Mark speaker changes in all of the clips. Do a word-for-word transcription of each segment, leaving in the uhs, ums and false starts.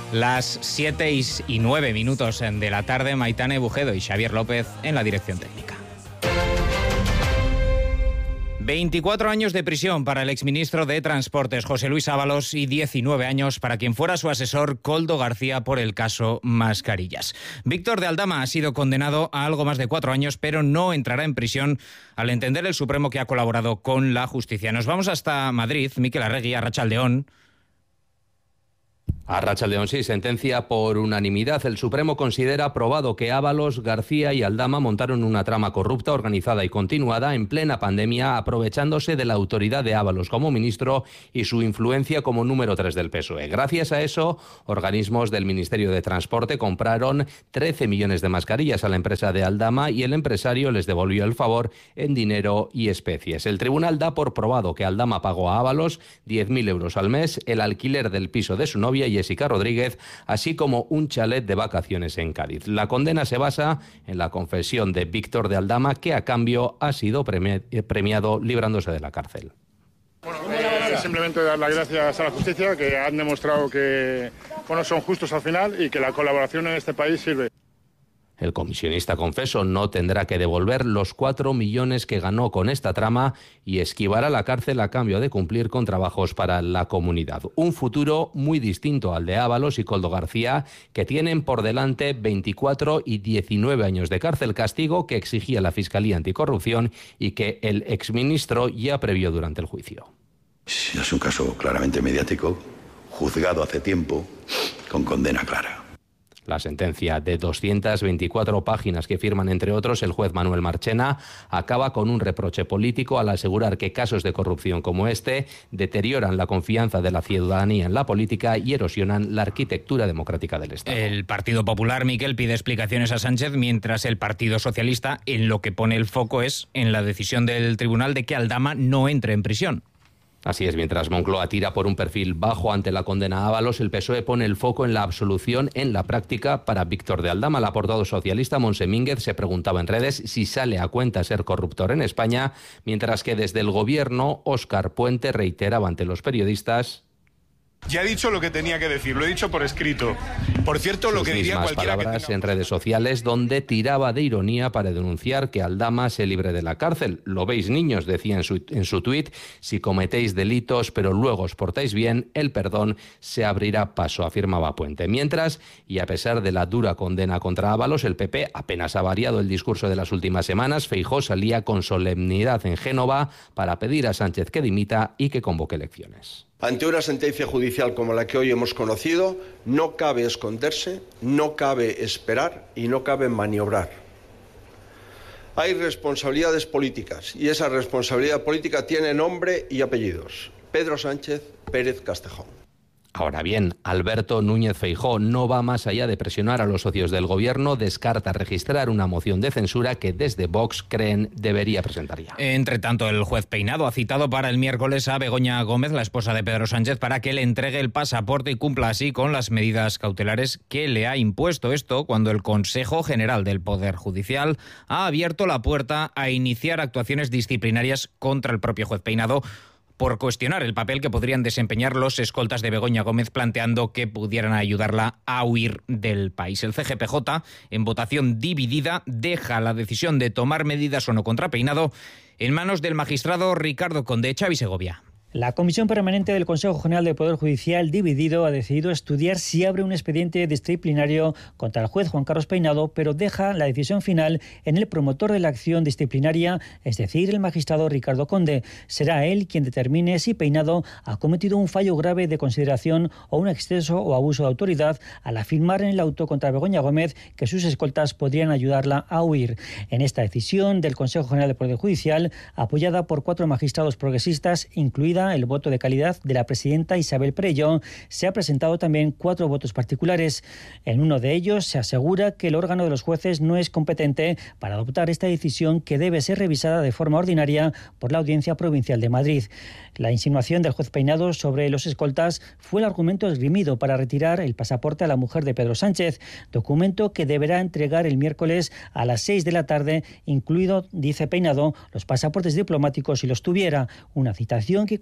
Speaker 1: Las siete y nueve minutos de la tarde, Maitane Bujedo y Xavier López en la dirección técnica. veinticuatro años de prisión para el exministro de Transportes, José Luis Ábalos, y diecinueve años para quien fuera su asesor, Koldo García, por el caso Mascarillas. Víctor de Aldama ha sido condenado a algo más de cuatro años, pero no entrará en prisión al entender el Supremo que ha colaborado con la justicia. Nos vamos hasta Madrid. Mikel Arregui, Arratsaldeon.
Speaker 2: Arratsaldeon, sí, sentencia por unanimidad. El Supremo considera probado que Ábalos, García y Aldama montaron una trama corrupta, organizada y continuada en plena pandemia, aprovechándose de la autoridad de Ábalos como ministro y su influencia como número tres del P S O E. Gracias a eso, organismos del Ministerio de Transporte compraron trece millones de mascarillas a la empresa de Aldama y el empresario les devolvió el favor en dinero y especies. El tribunal da por probado que Aldama pagó a Ábalos diez mil euros al mes, el alquiler del piso de su novia y Jessica Rodríguez, así como un chalet de vacaciones en Cádiz. La condena se basa en la confesión de Víctor de Aldama, que a cambio ha sido premi- premiado librándose de la cárcel.
Speaker 3: Bueno, eh, simplemente dar las gracias a la justicia, que han demostrado que bueno, son justos al final y que la colaboración en este país sirve.
Speaker 2: El comisionista confeso no tendrá que devolver los cuatro millones que ganó con esta trama y esquivará la cárcel a cambio de cumplir con trabajos para la comunidad. Un futuro muy distinto al de Ábalos y Koldo García, que tienen por delante veinticuatro y diecinueve años de cárcel, castigo que exigía la Fiscalía Anticorrupción y que el exministro ya previó durante el juicio.
Speaker 4: Es un caso claramente mediático, juzgado hace tiempo, con condena clara.
Speaker 2: La sentencia de doscientas veinticuatro páginas que firman, entre otros, el juez Manuel Marchena, acaba con un reproche político al asegurar que casos de corrupción como este deterioran la confianza de la ciudadanía en la política y erosionan la arquitectura democrática del Estado.
Speaker 1: El Partido Popular, Miquel, pide explicaciones a Sánchez, mientras el Partido Socialista en lo que pone el foco es en la decisión del tribunal de que Aldama no entre en prisión.
Speaker 2: Así es, mientras Moncloa tira por un perfil bajo ante la condena a Ábalos, el P S O E pone el foco en la absolución en la práctica para Víctor de Aldama. La portavoz socialista Montse Mínguez se preguntaba en redes si sale a cuenta ser corruptor en España, mientras que desde el gobierno Óscar Puente reiteraba ante los periodistas:
Speaker 5: ya he dicho lo que tenía que decir, lo he dicho por escrito. Por cierto, lo que diría cualquiera que
Speaker 2: palabras
Speaker 5: tenga...
Speaker 2: en redes sociales, donde tiraba de ironía para denunciar que Aldama se libre de la cárcel. Lo veis, niños, decía en su, en su tuit, si cometéis delitos pero luego os portáis bien, el perdón se abrirá paso, afirmaba Puente. Mientras, y a pesar de la dura condena contra Ábalos, el P P apenas ha variado el discurso de las últimas semanas. Feijóo salía con solemnidad en Génova para pedir a Sánchez que dimita y que convoque elecciones.
Speaker 6: Ante una sentencia judicial como la que hoy hemos conocido, no cabe esconderse, no cabe esperar y no cabe maniobrar. Hay responsabilidades políticas y esa responsabilidad política tiene nombre y apellidos: Pedro Sánchez Pérez Castejón.
Speaker 2: Ahora bien, Alberto Núñez Feijóo no va más allá de presionar a los socios del gobierno, descarta registrar una moción de censura que desde Vox creen debería presentar ya.
Speaker 1: Entre tanto, el juez Peinado ha citado para el miércoles a Begoña Gómez, la esposa de Pedro Sánchez, para que le entregue el pasaporte y cumpla así con las medidas cautelares que le ha impuesto. Esto cuando el Consejo General del Poder Judicial ha abierto la puerta a iniciar actuaciones disciplinarias contra el propio juez Peinado por cuestionar el papel que podrían desempeñar los escoltas de Begoña Gómez, planteando que pudieran ayudarla a huir del país. El C G P J, en votación dividida, deja la decisión de tomar medidas o no contra Peinado en manos del magistrado Ricardo Conde. Xavi Segovia.
Speaker 7: La Comisión Permanente del Consejo General del Poder Judicial, dividido, ha decidido estudiar si abre un expediente disciplinario contra el juez Juan Carlos Peinado, pero deja la decisión final en el promotor de la acción disciplinaria, es decir, el magistrado Ricardo Conde. Será él quien determine si Peinado ha cometido un fallo grave de consideración o un exceso o abuso de autoridad al afirmar en el auto contra Begoña Gómez que sus escoltas podrían ayudarla a huir. En esta decisión del Consejo General del Poder Judicial, apoyada por cuatro magistrados progresistas, incluida el voto de calidad de la presidenta Isabel Perelló, se ha presentado también cuatro votos particulares. En uno de ellos se asegura que el órgano de los jueces no es competente para adoptar esta decisión, que debe ser revisada de forma ordinaria por la Audiencia Provincial de Madrid. La insinuación del juez Peinado sobre los escoltas fue el argumento esgrimido para retirar el pasaporte a la mujer de Pedro Sánchez, documento que deberá entregar el miércoles a las seis de la tarde, incluido, dice Peinado, los pasaportes diplomáticos si los tuviera, una citación que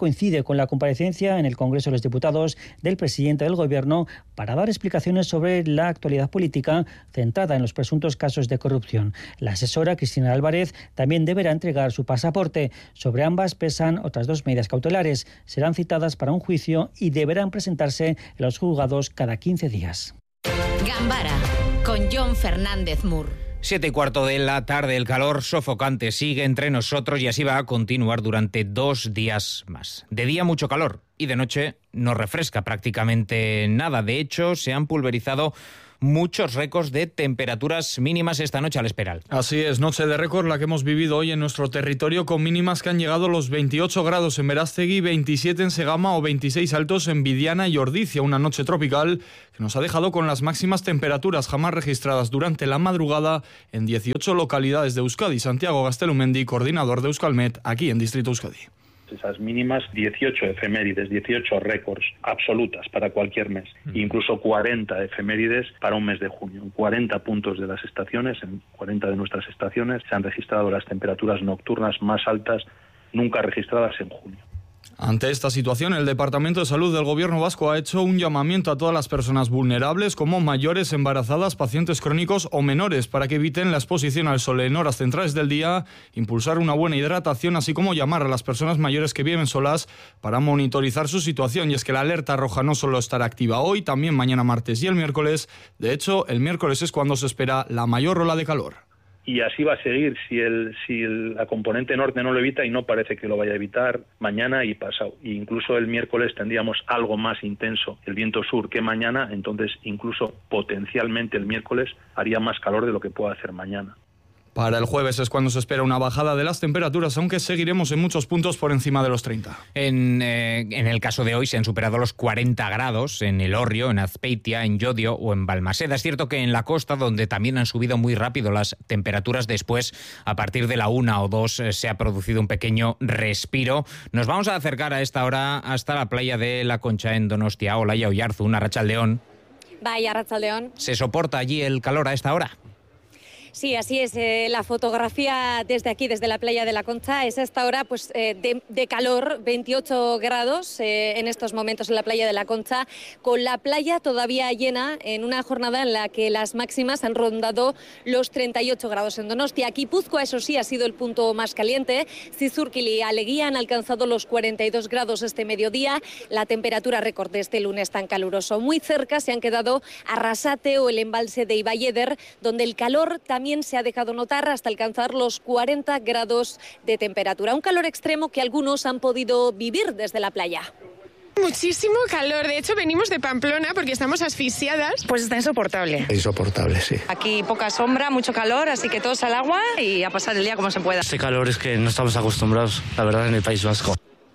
Speaker 7: coincide con la comparecencia en el Congreso de los Diputados del presidente del Gobierno para dar explicaciones sobre la actualidad política centrada en los presuntos casos de corrupción. La asesora Cristina Álvarez también deberá entregar su pasaporte. Sobre ambas pesan otras dos medidas cautelares. Serán citadas para un juicio y deberán presentarse en los juzgados cada quince días.
Speaker 8: Gambara, con John Fernández Mur.
Speaker 1: Siete y cuarto de la tarde, el calor sofocante sigue entre nosotros y así va a continuar durante dos días más. De día mucho calor y de noche no refresca prácticamente nada. De hecho, se han pulverizado muchos récords de temperaturas mínimas esta noche al Esperal.
Speaker 9: Así es, noche de récord la que hemos vivido hoy en nuestro territorio, con mínimas que han llegado a los veintiocho grados en Berastegui, veintisiete en Segama o veintiséis altos en Vidiana y Ordicia. Una noche tropical que nos ha dejado con las máximas temperaturas jamás registradas durante la madrugada en dieciocho localidades de Euskadi. Santiago Gastelumendi, coordinador de Euskalmet, aquí en Distrito Euskadi.
Speaker 10: Esas mínimas, dieciocho efemérides, dieciocho récords absolutas para cualquier mes, mm. incluso cuarenta efemérides para un mes de junio. En cuarenta puntos de las estaciones, en cuarenta de nuestras estaciones, se han registrado las temperaturas nocturnas más altas nunca registradas en junio.
Speaker 9: Ante esta situación, el Departamento de Salud del Gobierno vasco ha hecho un llamamiento a todas las personas vulnerables, como mayores, embarazadas, pacientes crónicos o menores, para que eviten la exposición al sol en horas centrales del día, impulsar una buena hidratación, así como llamar a las personas mayores que viven solas para monitorizar su situación. Y es que la alerta roja no solo estará activa hoy, también mañana martes y el miércoles. De hecho, el miércoles es cuando se espera la mayor ola de calor.
Speaker 10: Y así va a seguir si el si el, la componente norte no lo evita, y no parece que lo vaya a evitar mañana y pasado. E incluso el miércoles tendríamos algo más intenso el viento sur que mañana, entonces incluso potencialmente el miércoles haría más calor de lo que pueda hacer mañana.
Speaker 9: Para el jueves es cuando se espera una bajada de las temperaturas, aunque seguiremos en muchos puntos por encima de los treinta.
Speaker 1: En, eh, en el caso de hoy se han superado los cuarenta grados en Elorrio, en Azpeitia, en Llodio o en Balmaseda. Es cierto que en la costa, donde también han subido muy rápido las temperaturas, después, a partir de la una o dos, eh, se ha producido un pequeño respiro. Nos vamos a acercar a esta hora hasta la playa de La Concha en Donostia. Olaya Oyarzun, Arratsaldeon.
Speaker 11: Vaya, Arratsaldeon.
Speaker 1: ¿Se soporta allí el calor a esta hora?
Speaker 11: Sí, así es. Eh, la fotografía desde aquí, desde la playa de La Concha, es a esta hora pues, eh, de, de calor, veintiocho grados eh, en estos momentos en la playa de La Concha, con la playa todavía llena en una jornada en la que las máximas han rondado los treinta y ocho grados en Donostia. Guipúzcoa, eso sí, ha sido el punto más caliente. Zizurkil y Aleguía han alcanzado los cuarenta y dos grados este mediodía, la temperatura récord de este lunes tan caluroso. Muy cerca se han quedado Arrasate o el embalse de Ibaieder, donde el calor también se ha dejado notar hasta alcanzar los cuarenta grados de temperatura. Un calor extremo que algunos han podido vivir desde la playa.
Speaker 12: Muchísimo calor, de hecho venimos de Pamplona porque estamos asfixiadas.
Speaker 13: Pues está insoportable.
Speaker 14: Insoportable, sí.
Speaker 13: Aquí poca sombra, mucho calor, así que todos al agua y a pasar el día como se pueda.
Speaker 14: Este calor es que no estamos acostumbrados, la verdad, en el País Vasco.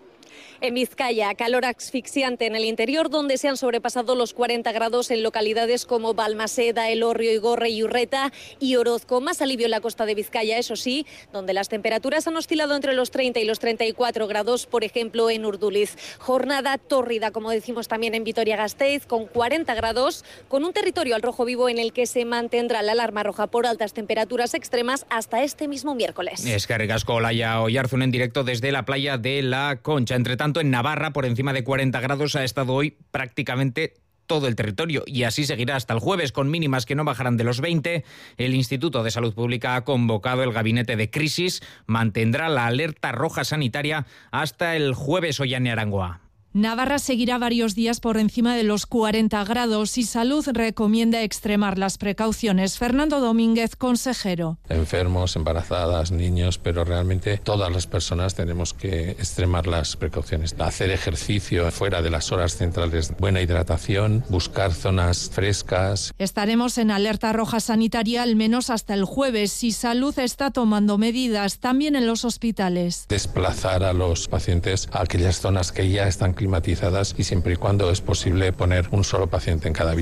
Speaker 11: En Vizcaya, calor asfixiante en el interior, donde se han sobrepasado los cuarenta grados en localidades como Balmaseda, Elorrio, Igorre y Urreta y Orozco. Más alivio en la costa de Vizcaya, eso sí, donde las temperaturas han oscilado entre los treinta y los treinta y cuatro grados, por ejemplo, en Urduliz. Jornada tórrida, como decimos también en Vitoria-Gasteiz, con cuarenta grados, con un territorio al rojo vivo en el que se mantendrá la alarma roja por altas temperaturas extremas hasta este mismo miércoles.
Speaker 1: Es que Olaya Olaya Oyarzun en directo desde la playa de La Concha. Entre tanto, en Navarra, por encima de cuarenta grados, ha estado hoy prácticamente todo el territorio y así seguirá hasta el jueves, con mínimas que no bajarán de los veinte. El Instituto de Salud Pública ha convocado el gabinete de crisis, mantendrá la alerta roja sanitaria hasta el jueves. Ollane Arangoa.
Speaker 15: Navarra seguirá varios días por encima de los cuarenta grados y Salud recomienda extremar las precauciones. Fernando Domínguez, consejero.
Speaker 16: Enfermos, embarazadas, niños, pero realmente todas las personas tenemos que extremar las precauciones. Hacer ejercicio fuera de las horas centrales, buena hidratación, buscar zonas frescas.
Speaker 15: Estaremos en alerta roja sanitaria al menos hasta el jueves y Salud está tomando medidas también en los hospitales.
Speaker 16: Desplazar a los pacientes a aquellas zonas que ya están climatizadas y siempre y cuando es posible poner un solo paciente en cada habitación.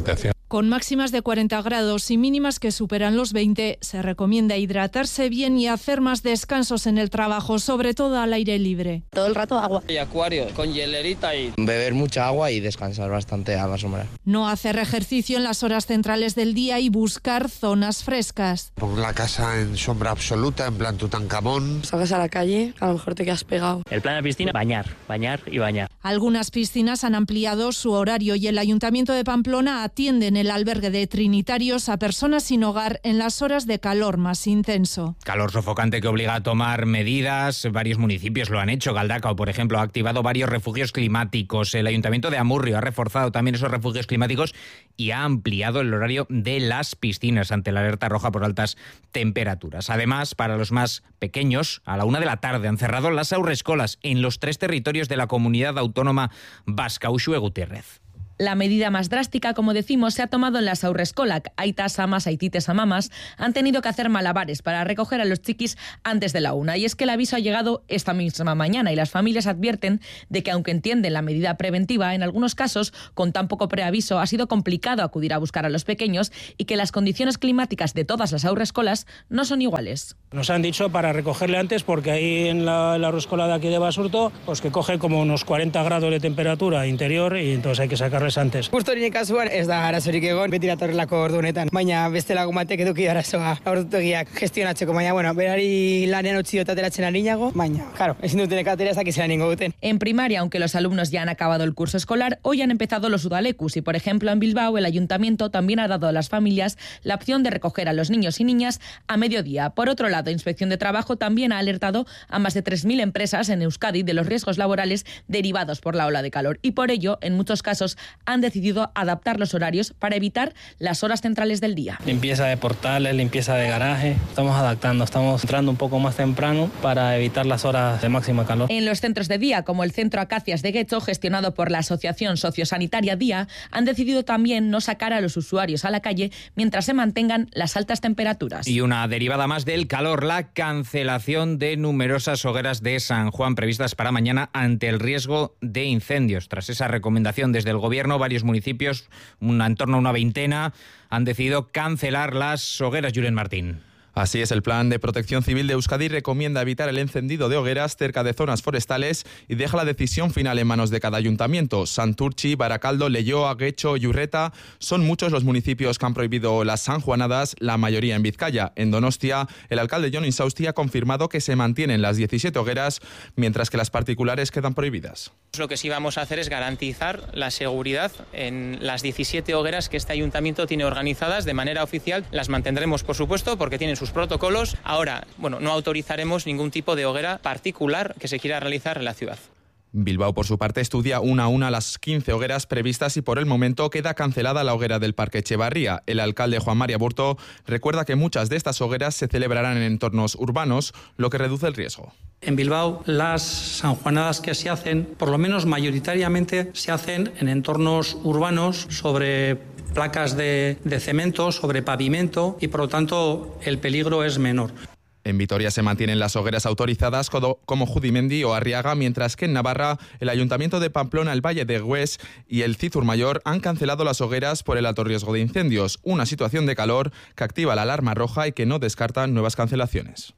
Speaker 15: Con máximas de cuarenta grados y mínimas que superan los veinte, se recomienda hidratarse bien y hacer más descansos en el trabajo, sobre todo al aire libre.
Speaker 17: Todo el rato agua.
Speaker 18: Y acuario, con hielerita y...
Speaker 19: Beber mucha agua y descansar bastante a la sombra.
Speaker 15: No hacer ejercicio en las horas centrales del día y buscar zonas frescas.
Speaker 20: Pon la casa en sombra absoluta, en plan Tutankamón.
Speaker 17: Salgas a la calle, a lo mejor te quedas pegado.
Speaker 18: El plan de piscina, bañar, bañar y bañar.
Speaker 15: Algunas piscinas han ampliado su horario y el Ayuntamiento de Pamplona atiende en el albergue de trinitarios a personas sin hogar en las horas de calor más intenso.
Speaker 1: Calor sofocante que obliga a tomar medidas. Varios municipios lo han hecho. Galdacao, por ejemplo, ha activado varios refugios climáticos. El Ayuntamiento de Amurrio ha reforzado también esos refugios climáticos y ha ampliado el horario de las piscinas ante la alerta roja por altas temperaturas. Además, para los más pequeños, a la una de la tarde han cerrado las haurreskolas en los tres territorios de la comunidad autónoma vasca. Uxue Gutiérrez.
Speaker 21: La medida más drástica, como decimos, se ha tomado en las haurreskolak. Aitas, amas, aitites, amamas han tenido que hacer malabares para recoger a los chiquis antes de la una. Y es que el aviso ha llegado esta misma mañana y las familias advierten de que, aunque entienden la medida preventiva, en algunos casos, con tan poco preaviso, ha sido complicado acudir a buscar a los pequeños y que las condiciones climáticas de todas las haurreskolas no son iguales.
Speaker 22: Nos han dicho para recogerle antes porque ahí en la, la haurreskola de aquí de Basurto, pues que coge como unos cuarenta grados de temperatura interior y entonces hay que sacarle antes.
Speaker 23: Justo nire kasuan ez da arazorik egon, beti datorrelako ordunetan, baina beste lagun batek eduki arazoa ordutegiak gestionatzeko, baina bueno, berari lanean utzi dut ateratzen arinago, baina, claro, ezin duten ekatera ez dakizean ingo duten.
Speaker 21: En primaria, aunque los alumnos ya han acabado el curso escolar, hoy han empezado los udalekus y, por ejemplo, en Bilbao, el ayuntamiento también ha dado a las familias la opción de recoger a los niños y niñas a mediodía. Por otro lado, Inspección de Trabajo también ha alertado a más de tres mil empresas en Euskadi de los riesgos laborales derivados por la ola de calor y por ello, en muchos casos, han decidido adaptar los horarios para evitar las horas centrales del día.
Speaker 18: Limpieza de portales, limpieza de garaje, estamos adaptando, estamos entrando un poco más temprano para evitar las horas de máxima calor.
Speaker 21: En los centros de día, como el Centro Acacias de Guecho, gestionado por la Asociación Sociosanitaria Día, han decidido también no sacar a los usuarios a la calle mientras se mantengan las altas temperaturas.
Speaker 1: Y una derivada más del calor, la cancelación de numerosas hogueras de San Juan previstas para mañana ante el riesgo de incendios. Tras esa recomendación desde el Gobierno, varios municipios, una, en torno a una veintena, han decidido cancelar las hogueras. Julen Martín.
Speaker 24: Así es, el Plan de Protección Civil de Euskadi recomienda evitar el encendido de hogueras cerca de zonas forestales y deja la decisión final en manos de cada ayuntamiento. Santurtzi, Baracaldo, Leioa, Guecho y Urreta son muchos los municipios que han prohibido las sanjuanadas, la mayoría en Vizcaya. En Donostia, el alcalde Jon Insausti ha confirmado que se mantienen las diecisiete hogueras, mientras que las particulares quedan prohibidas.
Speaker 25: Lo que sí vamos a hacer es garantizar la seguridad en las diecisiete hogueras que este ayuntamiento tiene organizadas de manera oficial. Las mantendremos, por supuesto, porque tienen sus protocolos. Ahora, bueno, no autorizaremos ningún tipo de hoguera particular que se quiera realizar en la ciudad.
Speaker 24: Bilbao, por su parte, estudia una a una las quince hogueras previstas y por el momento queda cancelada la hoguera del Parque Echevarría. El alcalde Juan María Burto recuerda que muchas de estas hogueras se celebrarán en entornos urbanos, lo que reduce el riesgo.
Speaker 22: En Bilbao, las sanjuanadas que se hacen, por lo menos mayoritariamente, se hacen en entornos urbanos sobre placas de, de cemento, sobre pavimento y por lo tanto el peligro es menor.
Speaker 24: En Vitoria se mantienen las hogueras autorizadas como Judimendi o Arriaga, mientras que en Navarra el Ayuntamiento de Pamplona, el Valle de Güés y el Cizur Mayor han cancelado las hogueras por el alto riesgo de incendios, una situación de calor que activa la alarma roja y que no descarta nuevas cancelaciones.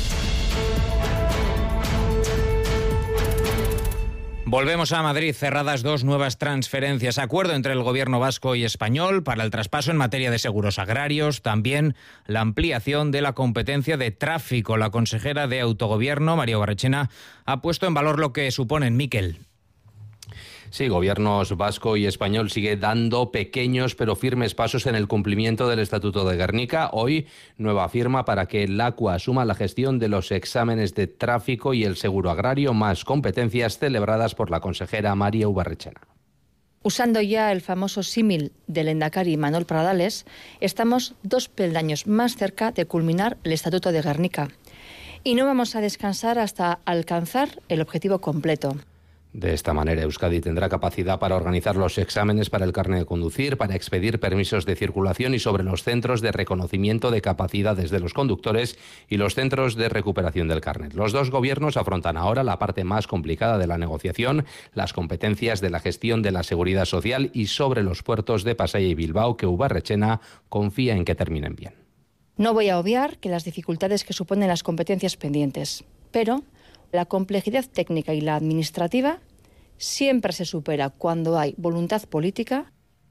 Speaker 1: Volvemos a Madrid, cerradas dos nuevas transferencias. Acuerdo entre el gobierno vasco y español para el traspaso en materia de seguros agrarios, también la ampliación de la competencia de tráfico. La consejera de Autogobierno, María Ubarretxena, ha puesto en valor lo que suponen. Miquel.
Speaker 2: Sí, gobiernos vasco y español sigue dando pequeños pero firmes pasos en el cumplimiento del Estatuto de Gernika. Hoy, nueva firma para que el ACUA asuma la gestión de los exámenes de tráfico y el seguro agrario, más competencias celebradas por la consejera María Ubarretxena.
Speaker 26: Usando ya el famoso símil del lehendakari Manuel Pradales, estamos dos peldaños más cerca de culminar el Estatuto de Gernika. Y no vamos a descansar hasta alcanzar el objetivo completo.
Speaker 2: De esta manera, Euskadi tendrá capacidad para organizar los exámenes para el carnet de conducir, para expedir permisos de circulación y sobre los centros de reconocimiento de capacidades de los conductores y los centros de recuperación del carnet. Los dos gobiernos afrontan ahora la parte más complicada de la negociación, las competencias de la gestión de la seguridad social y sobre los puertos de Pasaia y Bilbao, que Ubarretxena confía en que terminen bien.
Speaker 26: No voy a obviar que las dificultades que suponen las competencias pendientes, pero la complejidad técnica y la administrativa siempre se supera cuando hay voluntad política.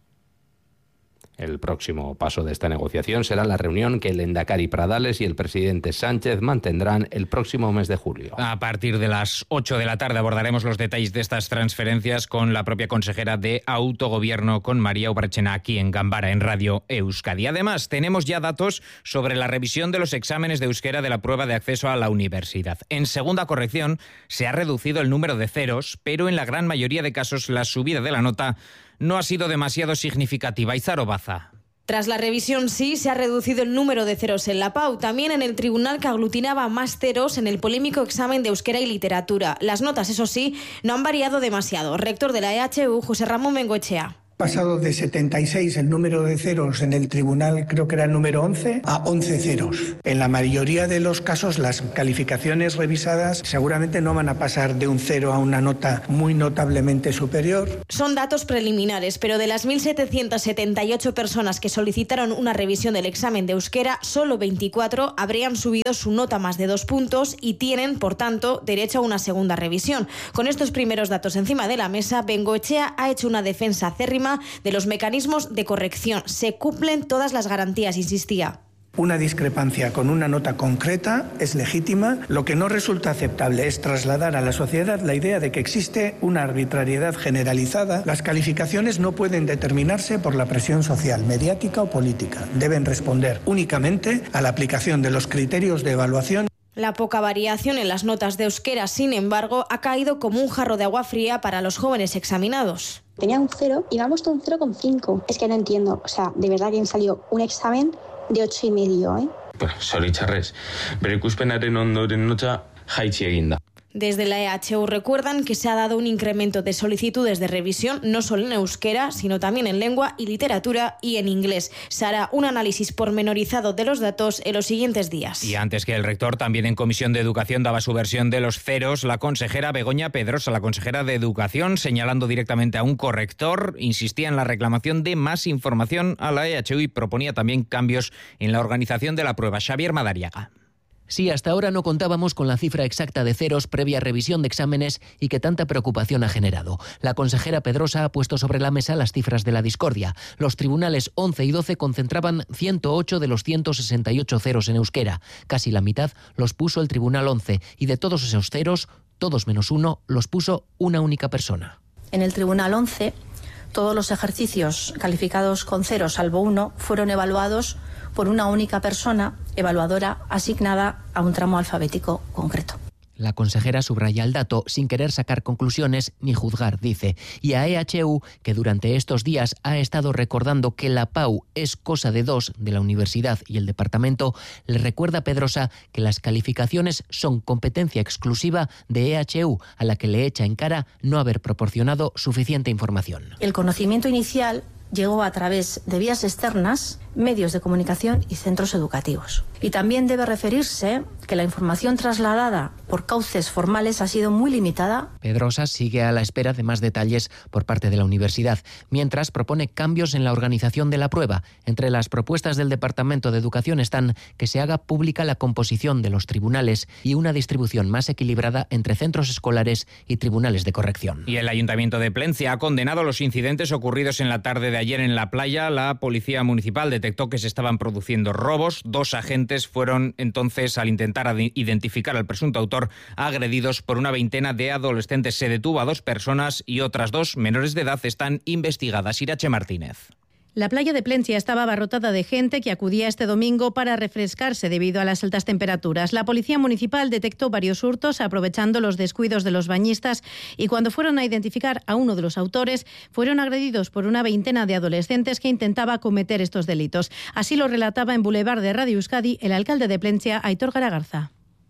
Speaker 2: El próximo paso de esta negociación será la reunión que el Endacari Pradales y el presidente Sánchez mantendrán el próximo mes de julio.
Speaker 1: A partir de las ocho de la tarde abordaremos los detalles de estas transferencias con la propia consejera de Autogobierno, con María Ubarretxena, aquí en Gambara, en Radio Euskadi. Además, tenemos ya datos sobre la revisión de los exámenes de euskera de la prueba de acceso a la universidad. En segunda corrección se ha reducido el número de ceros, pero en la gran mayoría de casos la subida de la nota no ha sido demasiado significativa. Izaro Baza.
Speaker 3: Tras la revisión, sí, se ha reducido el número de ceros en la P A U, también en el tribunal que aglutinaba más ceros en el polémico examen de euskera y literatura. Las notas, eso sí, no han variado demasiado. Rector de la E H U, José Ramón Bengoechea.
Speaker 4: Pasado de setenta y seis el número de ceros en el tribunal, creo que era el número once, a once ceros. En la mayoría de los casos, las calificaciones revisadas seguramente no van a pasar de un cero a una nota muy notablemente superior.
Speaker 3: Son datos preliminares, pero de las mil setecientas setenta y ocho personas que solicitaron una revisión del examen de euskera, solo veinticuatro habrían subido su nota más de dos puntos y tienen, por tanto, derecho a una segunda revisión. Con estos primeros datos encima de la mesa, Bengoechea ha hecho una defensa acérrima de los mecanismos de corrección. Se cumplen todas las garantías, insistía.
Speaker 4: Una discrepancia con una nota concreta es legítima. Lo que no resulta aceptable es trasladar a la sociedad la idea de que existe una arbitrariedad generalizada. Las calificaciones no pueden determinarse por la presión social, mediática o política. Deben responder únicamente a la aplicación de los criterios de evaluación.
Speaker 3: La poca variación en las notas de euskera, sin embargo, ha caído como un jarro de agua fría para los jóvenes examinados.
Speaker 5: Tenía un cero y vamos con un cero coma cinco. Es que no entiendo, o sea, de verdad que han salido un examen de ocho y medio, ¿eh?
Speaker 6: Pues, zoritxarrez, bere ikuspenaren ondoren nota jaitsi eginda.
Speaker 3: Desde la E H U recuerdan que se ha dado un incremento de solicitudes de revisión no solo en euskera, sino también en lengua y literatura y en inglés. Se hará un análisis pormenorizado de los datos en los siguientes días.
Speaker 1: Y antes que el rector, también en Comisión de Educación daba su versión de los ceros la consejera Begoña Pedrosa, la consejera de Educación, señalando directamente a un corrector, insistía en la reclamación de más información a la E H U y proponía también cambios en la organización de la prueba. Xavier Madariaga.
Speaker 7: Sí, hasta ahora no contábamos con la cifra exacta de ceros previa revisión de exámenes y que tanta preocupación ha generado. La consejera Pedrosa ha puesto sobre la mesa las cifras de la discordia. Los tribunales once y doce concentraban ciento ocho de los ciento sesenta y ocho ceros en euskera. Casi la mitad los puso el tribunal once y de todos esos ceros, todos menos uno, los puso una única persona.
Speaker 26: En el tribunal once, todos los ejercicios calificados con cero, salvo uno, fueron evaluados por una única persona evaluadora asignada a un tramo alfabético concreto.
Speaker 7: La consejera subraya el dato sin querer sacar conclusiones ni juzgar, dice. Y a E H U, que durante estos días ha estado recordando que la P A U es cosa de dos, de la universidad y el departamento, le recuerda a Pedrosa que las calificaciones son competencia exclusiva de E H U, a la que le echa en cara no haber proporcionado suficiente información.
Speaker 26: El conocimiento inicial llegó a través de vías externas, medios de comunicación y centros educativos. Y también debe referirse que la información trasladada por cauces formales ha sido muy limitada.
Speaker 7: Pedrosa sigue a la espera de más detalles por parte de la universidad, mientras propone cambios en la organización de la prueba. Entre las propuestas del Departamento de Educación están que se haga pública la composición de los tribunales y una distribución más equilibrada entre centros escolares y tribunales de corrección.
Speaker 1: Y el Ayuntamiento de Plencia ha condenado los incidentes ocurridos en la tarde de ayer en la playa. La Policía Municipal detectó que se estaban produciendo robos. Dos agentes fueron entonces, al intentar identificar al presunto autor, agredidos por una veintena de adolescentes. Se detuvo a dos personas y otras dos menores de edad están investigadas. Irache Martínez.
Speaker 8: La playa de Plencia estaba abarrotada de gente que acudía este domingo para refrescarse debido a las altas temperaturas. La Policía Municipal detectó varios hurtos aprovechando los descuidos de los bañistas y cuando fueron a identificar a uno de los autores fueron agredidos por una veintena de adolescentes que intentaba cometer estos delitos. Así lo relataba en Boulevard de Radio Euskadi el alcalde de Plencia, Aitor Garagarza.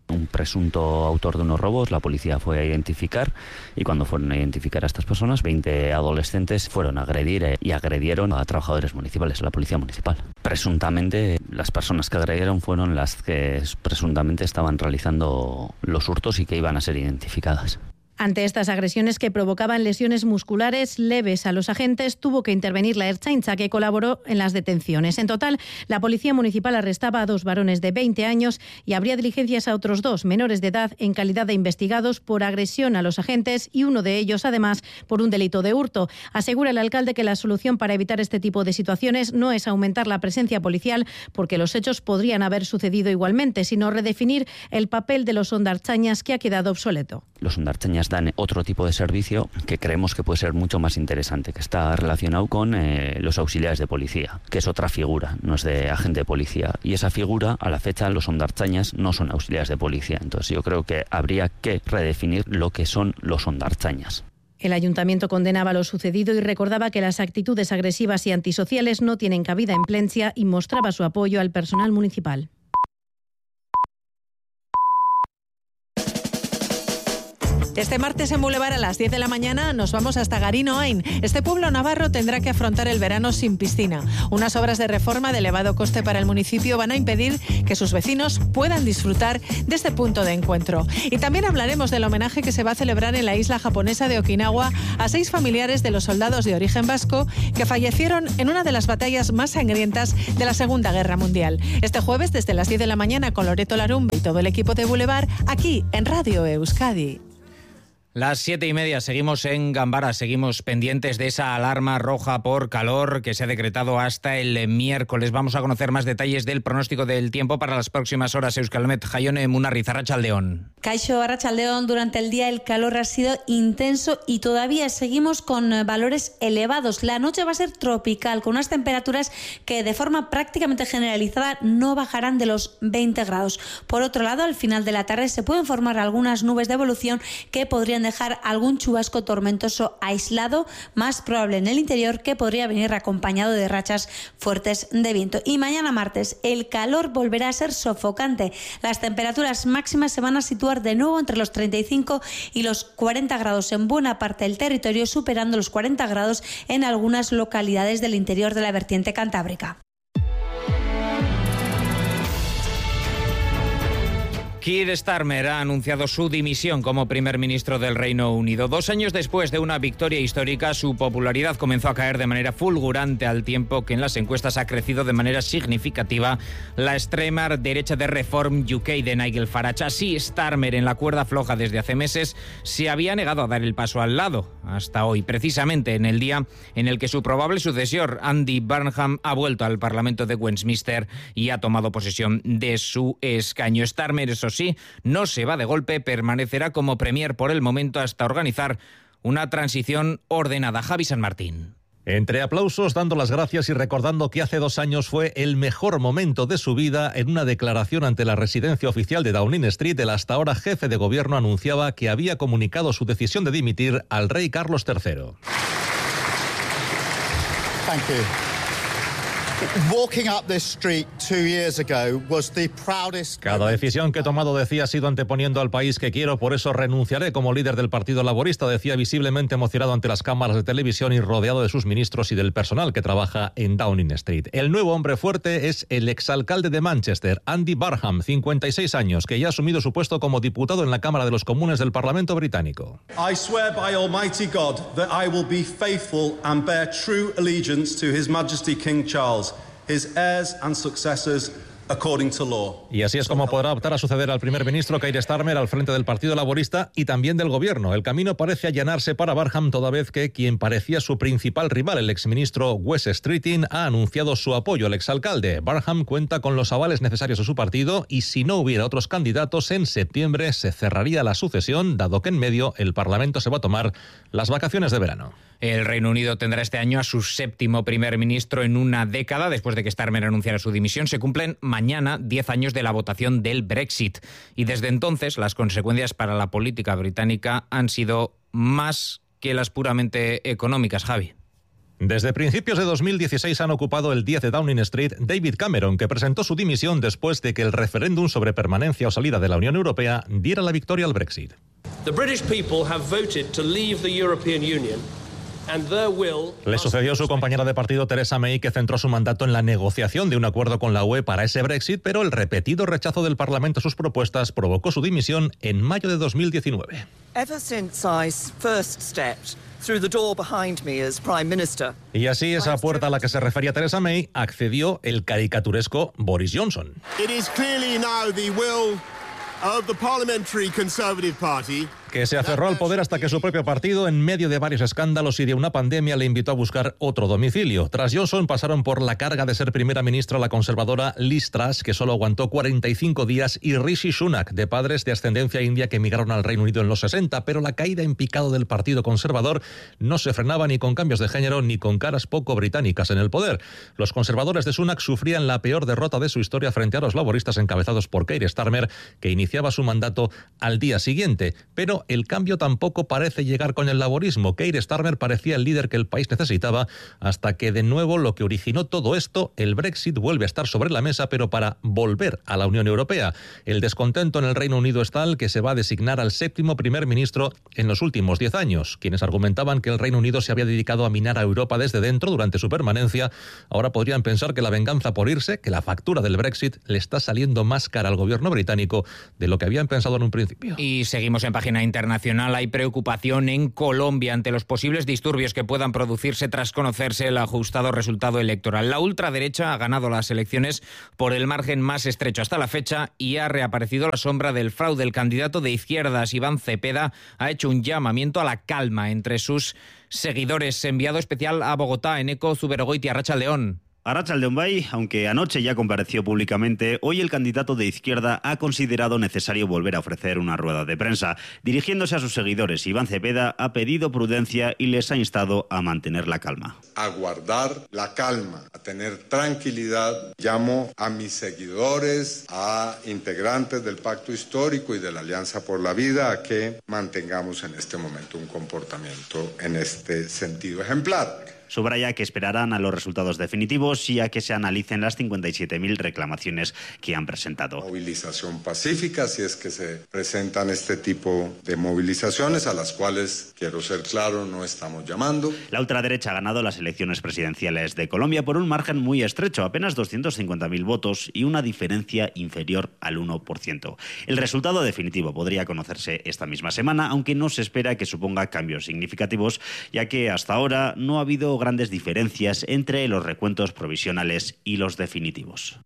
Speaker 9: Un presunto autor de unos robos, la policía fue a identificar y cuando fueron a identificar a estas personas, veinte adolescentes fueron a agredir y agredieron a trabajadores municipales, a la policía municipal. Presuntamente, las personas que agredieron fueron las que presuntamente estaban realizando los hurtos y que iban a ser identificadas.
Speaker 8: Ante estas agresiones que provocaban lesiones musculares leves a los agentes, tuvo que intervenir la Ertzaintza, que colaboró en las detenciones. En total, la Policía Municipal arrestaba a dos varones de veinte años y abría diligencias a otros dos menores de edad en calidad de investigados por agresión a los agentes y uno de ellos, además, por un delito de hurto. Asegura el alcalde que la solución para evitar este tipo de situaciones no es aumentar la presencia policial, porque los hechos podrían haber sucedido igualmente, sino redefinir el papel de los hondartzañas, que ha quedado obsoleto.
Speaker 9: Los hondartzañas dan otro tipo de servicio que creemos que puede ser mucho más interesante, que está relacionado con eh, los auxiliares de policía, que es otra figura, no es de agente de policía. Y esa figura, a la fecha, los hondartzañas no son auxiliares de policía. Entonces yo creo que habría que redefinir lo que son los hondartzañas.
Speaker 8: El ayuntamiento condenaba lo sucedido y recordaba que las actitudes agresivas y antisociales no tienen cabida en Plencia y mostraba su apoyo al personal municipal.
Speaker 10: Este martes en Boulevard a las diez de la mañana nos vamos hasta Garín Ohain. Este pueblo navarro tendrá que afrontar el verano sin piscina. Unas obras de reforma de elevado coste para el municipio van a impedir que sus vecinos puedan disfrutar de este punto de encuentro. Y también hablaremos del homenaje que se va a celebrar en la isla japonesa de Okinawa a seis familiares de los soldados de origen vasco que fallecieron en una de las batallas más sangrientas de la Segunda Guerra Mundial. Este jueves desde las diez de la mañana con Loreto Larumbe y todo el equipo de Boulevard aquí en Radio Euskadi.
Speaker 1: Las siete y media, seguimos en Gambara, seguimos pendientes de esa alarma roja por calor que se ha decretado hasta el miércoles. Vamos a conocer más detalles del pronóstico del tiempo para las próximas horas. Euskalmet, Jaione Munarriz, Arratsaldeon.
Speaker 11: Kaixo, Arratsaldeon. Durante el día el calor ha sido intenso y todavía seguimos con valores elevados. La noche va a ser tropical, con unas temperaturas que de forma prácticamente generalizada no bajarán de los veinte grados. Por otro lado, al final de la tarde se pueden formar algunas nubes de evolución que podrían dejar algún chubasco tormentoso aislado, más probable en el interior, que podría venir acompañado de rachas fuertes de viento. Y mañana martes el calor volverá a ser sofocante. Las temperaturas máximas se van a situar de nuevo entre los treinta y cinco y los cuarenta grados en buena parte del territorio, superando los cuarenta grados en algunas localidades del interior de la vertiente cantábrica.
Speaker 1: Keir Starmer ha anunciado su dimisión como primer ministro del Reino Unido. Dos años después de una victoria histórica, su popularidad comenzó a caer de manera fulgurante al tiempo que en las encuestas ha crecido de manera significativa la extrema derecha de Reform U K de Nigel Farage. Así, Starmer, en la cuerda floja desde hace meses, se había negado a dar el paso al lado, hasta hoy, precisamente en el día en el que su probable sucesor, Andy Burnham, ha vuelto al Parlamento de Westminster y ha tomado posesión de su escaño. Starmer, eso sí, no se va de golpe, permanecerá como premier por el momento hasta organizar una transición ordenada. Javi San Martín.
Speaker 12: Entre aplausos, dando las gracias y recordando que hace dos años fue el mejor momento de su vida, en una declaración ante la residencia oficial de Downing Street, el hasta ahora jefe de gobierno anunciaba que había comunicado su decisión de dimitir al rey Carlos tercero.
Speaker 13: Thank you.
Speaker 12: Cada decisión que he tomado, decía, ha sido anteponiendo al país que quiero, por eso renunciaré como líder del Partido Laborista, decía, visiblemente emocionado ante las cámaras de televisión y rodeado de sus ministros y del personal que trabaja en Downing Street. El nuevo hombre fuerte es el exalcalde de Manchester, Andy Burnham, cincuenta y seis años, que ya ha asumido su puesto como diputado en la Cámara de los Comunes del Parlamento británico.
Speaker 14: I swear by Almighty God that I will be faithful and bear true allegiance to His Majesty King Charles, his heirs and successors, according to law.
Speaker 12: Y así es como podrá optar a suceder al primer ministro Keir Starmer al frente del Partido Laborista y también del gobierno. El camino parece allanarse para Burnham, toda vez que quien parecía su principal rival, el exministro Wes Streeting, ha anunciado su apoyo al exalcalde. Burnham cuenta con los avales necesarios de su partido y si no hubiera otros candidatos, en septiembre se cerraría la sucesión, dado que en medio el Parlamento se va a tomar las vacaciones de verano.
Speaker 1: El Reino Unido tendrá este año a su séptimo primer ministro en una década. Después de que Starmer anunciara su dimisión, se cumplen mañana diez años de la votación del Brexit. Y desde entonces las consecuencias para la política británica han sido más que las puramente económicas, Javi.
Speaker 12: Desde principios de dos mil dieciséis han ocupado el diez de Downing Street David Cameron, que presentó su dimisión después de que el referéndum sobre permanencia o salida de la Unión Europea diera la victoria al Brexit.
Speaker 13: The British people have voted to leave the European Union.
Speaker 12: Le sucedió su compañera de partido Theresa May, que centró su mandato en la negociación de un acuerdo con la U E para ese Brexit, pero el repetido rechazo del Parlamento a sus propuestas provocó su dimisión en mayo de dos mil diecinueve.
Speaker 15: Ever since I first stepped through the door behind me as Prime Minister.
Speaker 12: Y así, esa puerta a la que se refería Theresa May, accedió el caricaturesco Boris Johnson.
Speaker 16: It is clearly now the will of the Parliamentary Conservative Party,
Speaker 12: que se aferró al poder hasta que su propio partido, en medio de varios escándalos y de una pandemia, le invitó a buscar otro domicilio. Tras Johnson pasaron por la carga de ser primera ministra la conservadora Liz Truss, que solo aguantó cuarenta y cinco días, y Rishi Sunak, de padres de ascendencia india que emigraron al Reino Unido en los sesenta, pero la caída en picado del Partido Conservador no se frenaba ni con cambios de género ni con caras poco británicas en el poder. Los conservadores de Sunak sufrían la peor derrota de su historia frente a los laboristas encabezados por Keir Starmer, que iniciaba su mandato al día siguiente, pero el cambio tampoco parece llegar con el laborismo. Keir Starmer parecía el líder que el país necesitaba, hasta que de nuevo lo que originó todo esto, el Brexit, vuelve a estar sobre la mesa, pero para volver a la Unión Europea. El descontento en el Reino Unido es tal que se va a designar al séptimo primer ministro en los últimos diez años. Quienes argumentaban que el Reino Unido se había dedicado a minar a Europa desde dentro durante su permanencia, ahora podrían pensar que la venganza por irse, que la factura del Brexit, le está saliendo más cara al gobierno británico de lo que habían pensado en un principio.
Speaker 1: Y seguimos en página internacional. Hay preocupación en Colombia ante los posibles disturbios que puedan producirse tras conocerse el ajustado resultado electoral. La ultraderecha ha ganado las elecciones por el margen más estrecho hasta la fecha y ha reaparecido la sombra del fraude. El candidato de izquierdas, Iván Cepeda, ha hecho un llamamiento a la calma entre sus seguidores. Enviado especial a Bogotá, Eneco Zuberogoitia, Arratsaldeon.
Speaker 17: Arratsaldeon Bai, aunque anoche ya compareció públicamente, hoy el candidato de izquierda ha considerado necesario volver a ofrecer una rueda de prensa. Dirigiéndose a sus seguidores, Iván Cepeda ha pedido prudencia y les ha instado a mantener la calma.
Speaker 19: A guardar la calma, a tener tranquilidad. Llamo a mis seguidores, a integrantes del Pacto Histórico y de la Alianza por la Vida a que mantengamos en este momento un comportamiento en este sentido ejemplar.
Speaker 17: Subraya que esperarán a los resultados definitivos y a que se analicen las cincuenta y siete mil reclamaciones que han presentado.
Speaker 19: Movilización pacífica, si es que se presentan este tipo de movilizaciones, a las cuales, quiero ser claro, no estamos llamando.
Speaker 17: La ultraderecha ha ganado las elecciones presidenciales de Colombia por un margen muy estrecho, apenas doscientos cincuenta mil votos y una diferencia inferior al uno por ciento. El resultado definitivo podría conocerse esta misma semana, aunque no se espera que suponga cambios significativos, ya que hasta ahora no ha habido grandes diferencias entre los recuentos provisionales y los definitivos.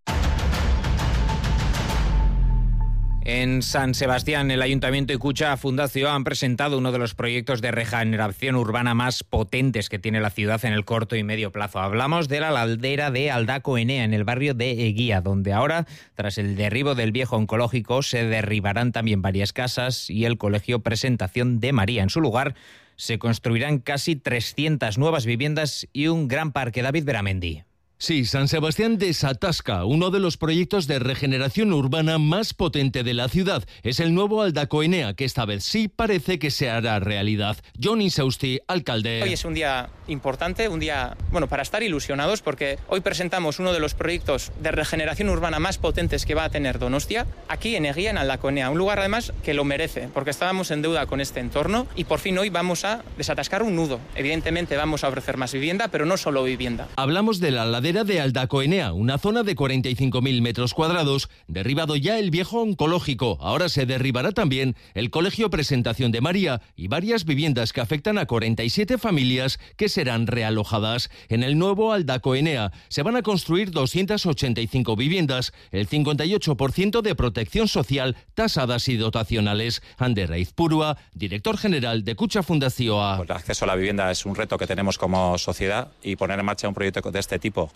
Speaker 1: En San Sebastián, el Ayuntamiento y Kutxa Fundación han presentado uno de los proyectos de regeneración urbana más potentes que tiene la ciudad en el corto y medio plazo. Hablamos de la ladera de Aldako Enea, en el barrio de Eguía, donde ahora, tras el derribo del viejo oncológico, se derribarán también varias casas y el colegio Presentación de María. En su lugar, se construirán casi trescientas nuevas viviendas y un gran parque. David Beramendi.
Speaker 20: Sí, San Sebastián desatasca, uno de los proyectos de regeneración urbana más potente de la ciudad. Es el nuevo Aldako Enea, que esta vez sí parece que se hará realidad. Johnny Sausti, alcalde.
Speaker 25: Hoy es un día importante, un día bueno para estar ilusionados, porque hoy presentamos uno de los proyectos de regeneración urbana más potentes que va a tener Donostia, aquí en Eguía, en Aldako Enea. Un lugar además que lo merece, porque estábamos en deuda con este entorno y por fin hoy vamos a desatascar un nudo. Evidentemente vamos a ofrecer más vivienda, pero no solo vivienda.
Speaker 20: Hablamos de la ladera de Aldako Enea, una zona de cuarenta y cinco mil metros cuadrados, derribado ya el viejo oncológico. Ahora se derribará también el colegio Presentación de María y varias viviendas que afectan a cuarenta y siete familias que serán realojadas. En el nuevo Aldako Enea se van a construir doscientas ochenta y cinco viviendas, el cincuenta y ocho por ciento de protección social, tasadas y dotacionales. Ander Aizpurua, director general de Kutxa Fundación.
Speaker 27: Pues el acceso a la vivienda es un reto que tenemos como sociedad y poner en marcha un proyecto de este tipo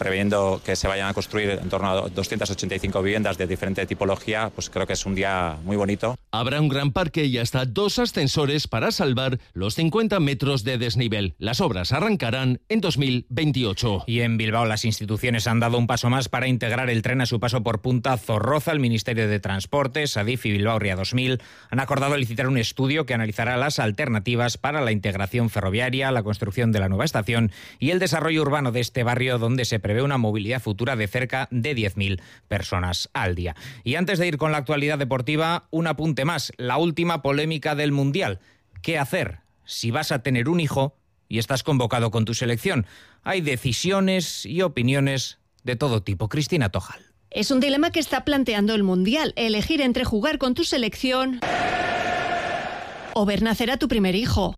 Speaker 2: previendo que se vayan a construir en torno a doscientas ochenta y cinco viviendas de diferente tipología, pues creo que es un día muy bonito.
Speaker 20: Habrá un gran parque y hasta dos ascensores para salvar los cincuenta metros de desnivel. Las obras arrancarán en dos mil veintiocho.
Speaker 1: Y en Bilbao las instituciones han dado un paso más para integrar el tren a su paso por Punta Zorroza. El Ministerio de Transportes, Adif y Bilbao Ría dos mil han acordado licitar un estudio que analizará las alternativas para la integración ferroviaria, la construcción de la nueva estación y el desarrollo urbano de este barrio, donde se prevé una movilidad futura de cerca de diez mil personas al día. Y antes de ir con la actualidad deportiva, un apunte más, la última polémica del Mundial. ¿Qué hacer si vas a tener un hijo y estás convocado con tu selección? Hay decisiones y opiniones de todo tipo. Cristina Tojal.
Speaker 18: Es un dilema que está planteando el Mundial, elegir entre jugar con tu selección o ver nacer a tu primer hijo.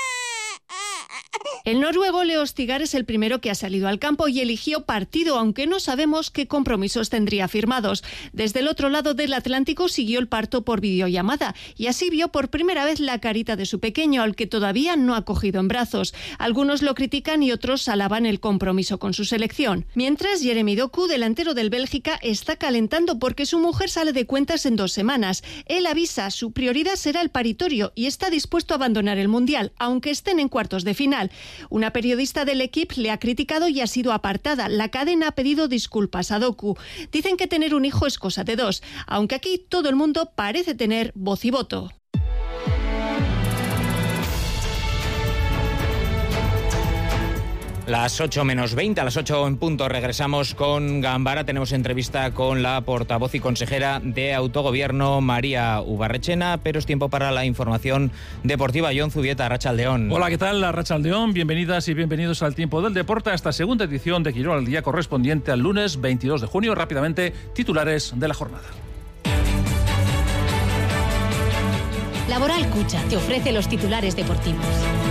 Speaker 18: El noruego Leo Stigar es el primero que ha salido al campo y eligió partido, aunque no sabemos qué compromisos tendría firmados. Desde el otro lado del Atlántico siguió el parto por videollamada y así vio por primera vez la carita de su pequeño, al que todavía no ha cogido en brazos. Algunos lo critican y otros alaban el compromiso con su selección. Mientras, Jeremy Doku, delantero del Bélgica, está calentando porque su mujer sale de cuentas en dos semanas. Él avisa, su prioridad será el paritorio y está dispuesto a abandonar el Mundial, aunque estén en cuartos de final. Una periodista del equipo le ha criticado y ha sido apartada. La cadena ha pedido disculpas a Doku. Dicen que tener un hijo es cosa de dos, aunque aquí todo el mundo parece tener voz y voto.
Speaker 1: Las ocho menos veinte, a las ocho en punto, regresamos con Gambara. Tenemos entrevista con la portavoz y consejera de Autogobierno, María Ubarrechena, pero es tiempo para la información deportiva. Jon Zubieta, Arratsaldeon.
Speaker 21: Hola, ¿qué tal? Arratsaldeon, bienvenidas y bienvenidos al Tiempo del Deporte, a esta segunda edición de Quirol al Día, correspondiente al lunes veintidós de junio. Rápidamente, titulares de la jornada.
Speaker 22: Laboral Cucha te ofrece los titulares deportivos.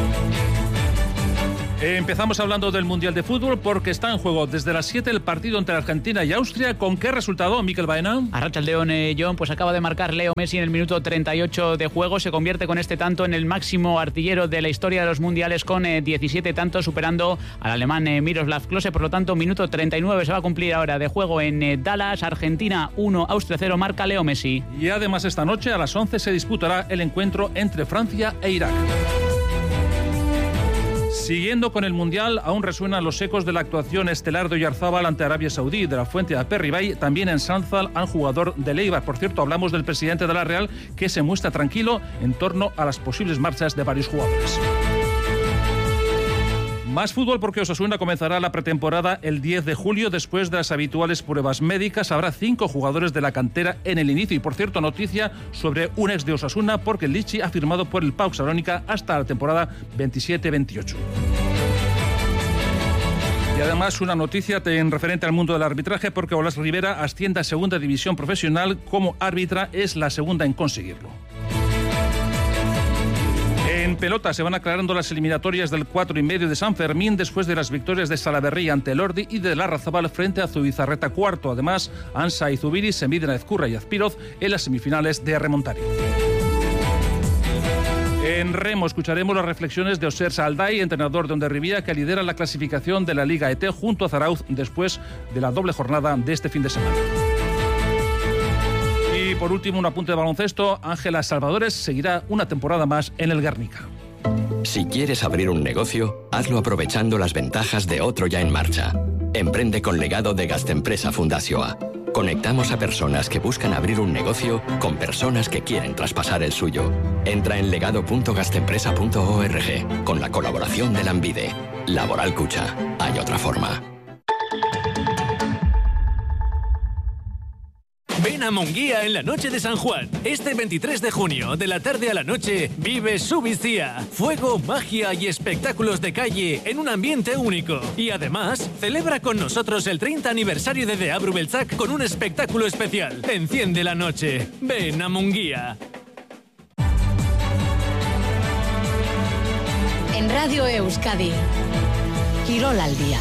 Speaker 21: Empezamos hablando del Mundial de Fútbol porque está en juego desde las siete el partido entre Argentina y Austria. ¿Con qué resultado, Mikel Baena?
Speaker 23: Arratsaldeon, eh, John, pues acaba de marcar Leo Messi en el minuto treinta y ocho de juego. Se convierte con este tanto en el máximo artillero de la historia de los mundiales, con eh, diecisiete tantos, superando al alemán eh, Miroslav Klose. Por lo tanto, minuto treinta y nueve se va a cumplir ahora de juego en eh, Dallas. Argentina uno, Austria cero, marca Leo Messi.
Speaker 21: Y además esta noche a las once se disputará el encuentro entre Francia e Irak. Siguiendo con el Mundial, aún resuenan los ecos de la actuación estelar de Oyarzábal ante Arabia Saudí, de la Fuente a Perribay, también en Sanzal, al jugador de Eibar. Por cierto, hablamos del presidente de la Real, que se muestra tranquilo en torno a las posibles marchas de varios jugadores. Más fútbol porque Osasuna comenzará la pretemporada el diez de julio. Después de las habituales pruebas médicas, habrá cinco jugadores de la cantera en el inicio. Y por cierto, noticia sobre un ex de Osasuna, porque el Lichi ha firmado por el PAOK Salónica hasta la temporada veintisiete veintiocho. Y además una noticia en referente al mundo del arbitraje, porque Olas Rivera asciende a segunda división profesional como árbitra, es la segunda en conseguirlo. En pelota se van aclarando las eliminatorias del cuatro y medio de San Fermín después de las victorias de Salaberry ante Elordi y de Larrazabal frente a Zubizarreta cuarto. Además, Ansa y Zubiri se miden a Ezcurra y Azpiroz en las semifinales de Remontari. En remo escucharemos las reflexiones de Oser Salday, entrenador de Hondarribia, que lidera la clasificación de la Liga E T junto a Zarauz después de la doble jornada de este fin de semana. Y por último, un apunte de baloncesto. Ángela Salvadores seguirá una temporada más en el Guernica.
Speaker 24: Si quieres abrir un negocio, hazlo aprovechando las ventajas de otro ya en marcha. Emprende con legado de Gastempresa Fundazioa. Conectamos a personas que buscan abrir un negocio con personas que quieren traspasar el suyo. Entra en legado punto gastempresa punto org con la colaboración de Lanbide. Laboral Cucha. Hay otra forma.
Speaker 27: Ven a Munguía en la noche de San Juan. Este veintitrés de junio, de la tarde a la noche, vive Subicía. Fuego, magia y espectáculos de calle en un ambiente único. Y además, celebra con nosotros el treinta aniversario de The Abru Beltzak con un espectáculo especial. Enciende la noche. Ven a Munguía.
Speaker 22: En Radio Euskadi, Quirol al Día.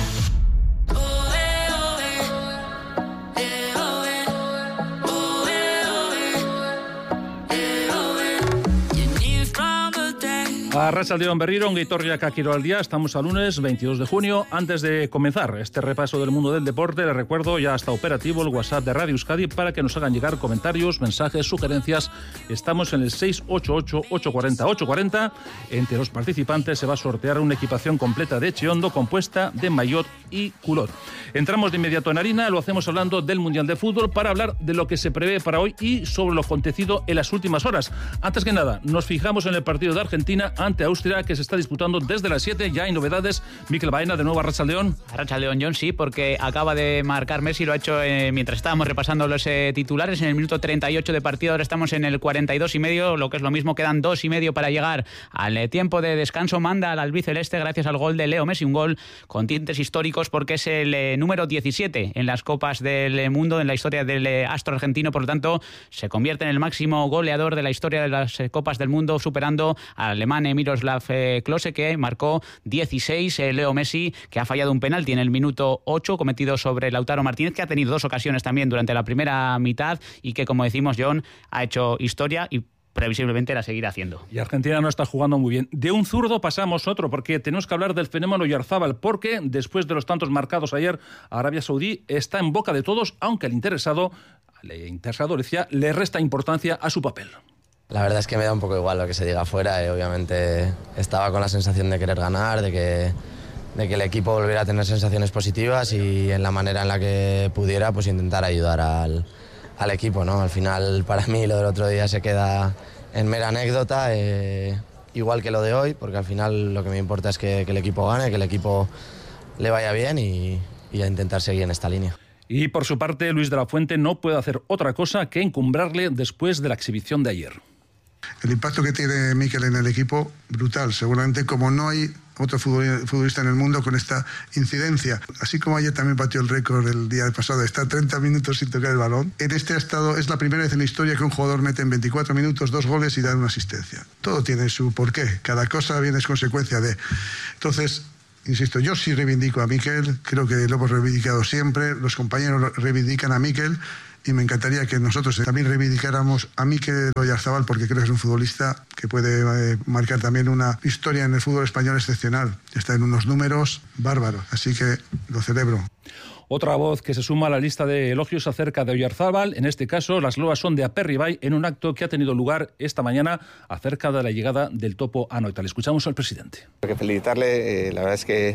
Speaker 21: Arratsaldeon berriro, ongi etorriak a Kiroldia. Estamos a lunes veintidós de junio. Antes de comenzar este repaso del mundo del deporte, les recuerdo, ya está operativo el WhatsApp de Radio Euskadi para que nos hagan llegar comentarios, mensajes, sugerencias. Estamos en el seis ocho ocho, ocho cuatro cero, ocho cuatro cero. Entre los participantes se va a sortear una equipación completa de Chiondo compuesta de maillot y culot. Entramos de inmediato en harina, lo hacemos hablando del Mundial de Fútbol para hablar de lo que se prevé para hoy y sobre lo acontecido en las últimas horas. Antes que nada, nos fijamos en el partido de Argentina ante Austria, que se está disputando desde las siete. Ya hay novedades. Mikel Baena, de nuevo a Arratsaldeon.
Speaker 23: Arratsaldeon, John, sí, porque acaba de marcar Messi, lo ha hecho eh, mientras estábamos repasando los eh, titulares en el minuto treinta y ocho de partido. Ahora estamos en el cuarenta y dos y medio, lo que es lo mismo, quedan dos y medio para llegar al eh, tiempo de descanso. Manda al albiceleste gracias al gol de Leo Messi, un gol con tintes históricos porque es el eh, número diecisiete en las copas del eh, mundo, en la historia del eh, astro argentino. Por lo tanto, se convierte en el máximo goleador de la historia de las eh, copas del mundo, superando al alemán eh, Miroslav eh, Klose, que marcó dieciséis. eh, Leo Messi, que ha fallado un penalti en el minuto ocho cometido sobre Lautaro Martínez, que ha tenido dos ocasiones también durante la primera mitad y que, como decimos, John, ha hecho historia y previsiblemente la seguirá haciendo.
Speaker 21: Y Argentina no está jugando muy bien. De un zurdo pasamos otro, porque tenemos que hablar del fenómeno Oyarzábal, porque después de los tantos marcados ayer, Arabia Saudí está en boca de todos, aunque el interesado, el interesado decía, le resta importancia a su papel.
Speaker 3: La verdad es que me da un poco igual lo que se diga afuera. Eh. Obviamente estaba con la sensación de querer ganar, de que, de que el equipo volviera a tener sensaciones positivas y en la manera en la que pudiera, pues intentar ayudar al, al equipo, ¿no? Al final, para mí, lo del otro día se queda en mera anécdota, eh, igual que lo de hoy, porque al final lo que me importa es que, que el equipo gane, que el equipo le vaya bien y, y a intentar seguir en esta línea.
Speaker 21: Y por su parte, Luis de la Fuente no puede hacer otra cosa que encumbrarle después de la exhibición de ayer.
Speaker 4: El impacto que tiene Mikel en el equipo, brutal. Seguramente como no hay otro futbolista en el mundo con esta incidencia. Así como ayer también batió el récord el día pasado de estar treinta minutos sin tocar el balón. En este estado es la primera vez en la historia que un jugador mete en veinticuatro minutos dos goles y da una asistencia. Todo tiene su porqué. Cada cosa viene es consecuencia de... Entonces, insisto, yo sí reivindico a Mikel. Creo que lo hemos reivindicado siempre. Los compañeros reivindican a Mikel. Y me encantaría que nosotros también reivindicáramos a Mikel Oyarzábal, porque creo que es un futbolista que puede eh, marcar también una historia en el fútbol español excepcional. Está en unos números bárbaros, así que lo celebro.
Speaker 21: Otra voz que se suma a la lista de elogios acerca de Oyarzábal, en este caso las loas son de Aperribay, en un acto que ha tenido lugar esta mañana acerca de la llegada del topo Anoeta. Le escuchamos al presidente.
Speaker 5: Hay que felicitarle, eh, la verdad es que,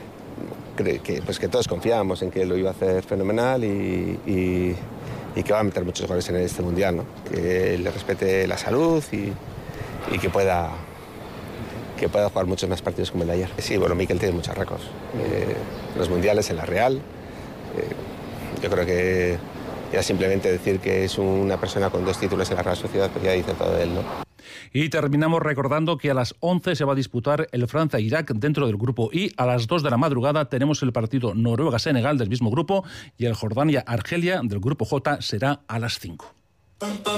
Speaker 5: que, pues que todos confiábamos en que lo iba a hacer fenomenal y... y... y que va a meter muchos goles en este Mundial, ¿no? Que le respete la salud y, y que pueda que pueda jugar muchos más partidos como el de ayer. Sí, bueno, Mikel tiene muchos récords. Eh, los Mundiales en la Real. Eh, yo creo que ya simplemente decir que es una persona con dos títulos en la Real Sociedad, pues ya dice todo de él, ¿no?
Speaker 21: Y terminamos recordando que a las once se va a disputar el Francia-Irak dentro del grupo I. A las dos de la madrugada tenemos el partido Noruega-Senegal del mismo grupo y el Jordania-Argelia del grupo J será a las cinco.